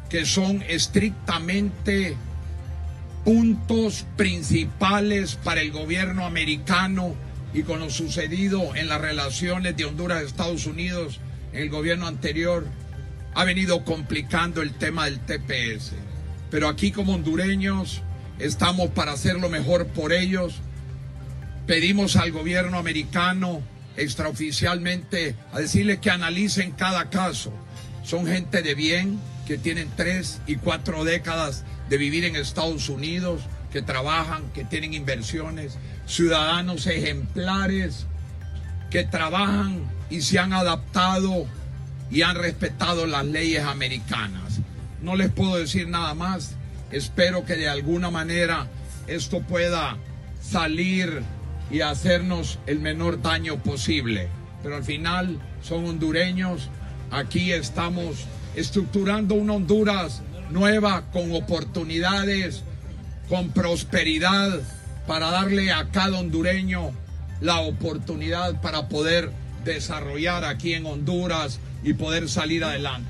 que son estrictamente puntos principales para el gobierno americano, y con lo sucedido en las relaciones de Honduras y Estados Unidos en el gobierno anterior, ha venido complicando el tema del TPS. Pero aquí, como hondureños, estamos para hacer lo mejor por ellos. Pedimos al gobierno americano extraoficialmente a decirle que analicen cada caso. Son gente de bien, que tienen 3 y 4 décadas de vivir en Estados Unidos, que trabajan, que tienen inversiones, ciudadanos ejemplares que trabajan y se han adaptado y han respetado las leyes americanas. No les puedo decir nada más. Espero que de alguna manera esto pueda salir y hacernos el menor daño posible. Pero al final son hondureños. Aquí estamos estructurando una Honduras nueva, con oportunidades, con prosperidad, para darle a cada hondureño la oportunidad para poder desarrollar aquí en Honduras y poder salir adelante.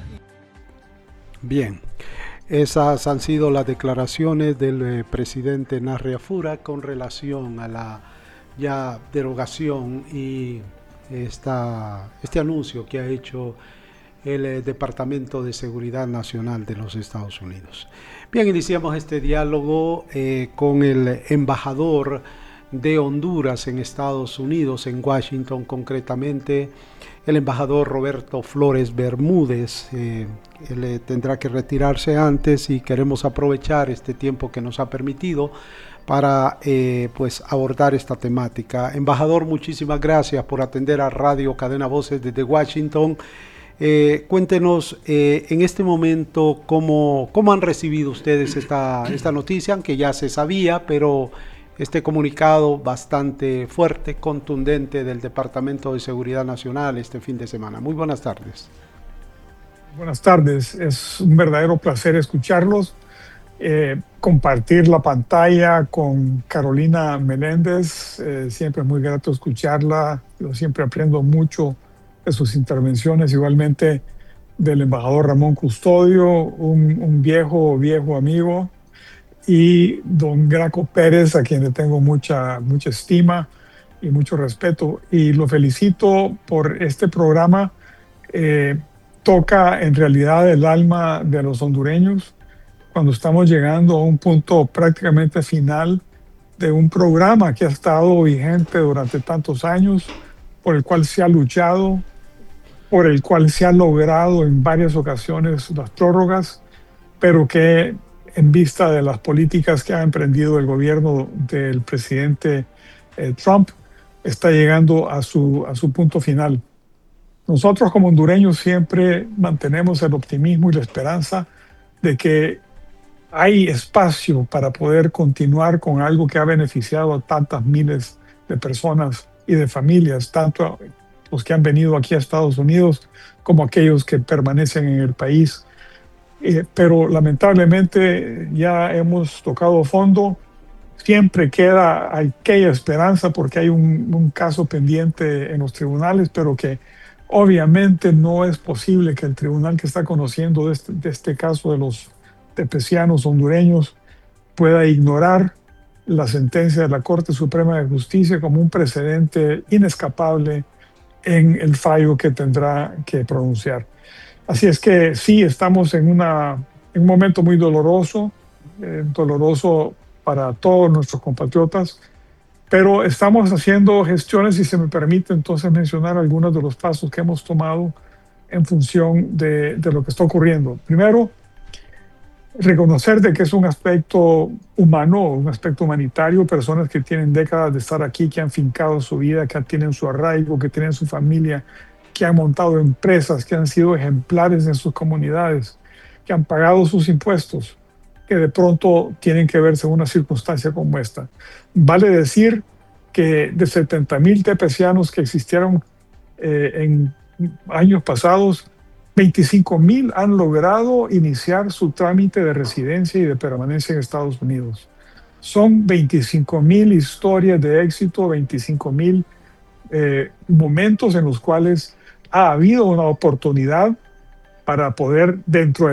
Bien, esas han sido las declaraciones del presidente Narria Fura con relación a la ya derogación y este anuncio que ha hecho el Departamento de Seguridad Nacional de los Estados Unidos. Bien, iniciamos este diálogo con el embajador de Honduras en Estados Unidos, en Washington concretamente, el embajador Roberto Flores Bermúdez. Él tendrá que retirarse antes y queremos aprovechar este tiempo que nos ha permitido para pues abordar esta temática. Embajador, muchísimas gracias por atender a Radio Cadena Voces desde Washington. Cuéntenos en este momento cómo han recibido ustedes esta noticia, aunque ya se sabía, pero este comunicado bastante fuerte, contundente del Departamento de Seguridad Nacional este fin de semana. Muy buenas tardes. Buenas tardes, es un verdadero placer escucharlos, compartir la pantalla con Carolina Meléndez. Siempre es muy grato escucharla, yo siempre aprendo mucho de sus intervenciones, igualmente del embajador Ramón Custodio, un viejo amigo, y don Graco Pérez, a quien le tengo mucha estima y mucho respeto, y lo felicito por este programa. Toca en realidad el alma de los hondureños cuando estamos llegando a un punto prácticamente final de un programa que ha estado vigente durante tantos años, por el cual se ha luchado, por el cual se ha logrado en varias ocasiones las prórrogas, pero que en vista de las políticas que ha emprendido el gobierno del presidente Trump, está llegando a su punto final. Nosotros como hondureños siempre mantenemos el optimismo y la esperanza de que hay espacio para poder continuar con algo que ha beneficiado a tantas miles de personas y de familias, tanto los que han venido aquí a Estados Unidos como aquellos que permanecen en el país. Pero lamentablemente ya hemos tocado fondo. Siempre queda aquella esperanza porque hay un caso pendiente en los tribunales, pero que obviamente no es posible que el tribunal que está conociendo de este caso de los tepecianos hondureños pueda ignorar la sentencia de la Corte Suprema de Justicia como un precedente inescapable en el fallo que tendrá que pronunciar. Así es que sí, estamos en un momento muy doloroso para todos nuestros compatriotas, pero estamos haciendo gestiones, si se me permite entonces mencionar algunos de los pasos que hemos tomado en función de lo que está ocurriendo. Primero, reconocer de que es un aspecto humano, un aspecto humanitario, personas que tienen décadas de estar aquí, que han fincado su vida, que tienen su arraigo, que tienen su familia, que han montado empresas, que han sido ejemplares en sus comunidades, que han pagado sus impuestos, que de pronto tienen que verse en una circunstancia como esta. Vale decir que de 70,000 tepecianos que existieron en años pasados, 25,000 han logrado iniciar su trámite de residencia y de permanencia en Estados Unidos. Son 25,000 historias de éxito, 25,000 momentos en los cuales ha habido una oportunidad para poder, dentro de